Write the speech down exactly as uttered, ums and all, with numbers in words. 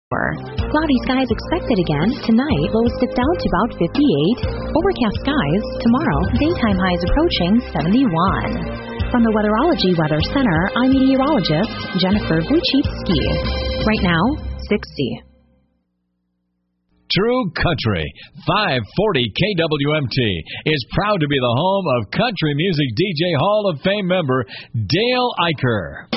Cloudy skies expected again. Tonight, lows dip down to about fifty-eight. Overcast skies. Tomorrow, daytime highs approaching seventy-one. From the Weatherology Weather Center, I'm meteorologist Jennifer Wojcicki. Right now, sixty. True Country, five forty K W M T, is proud to be the home of country music D J Hall of Fame member Dale Eicher.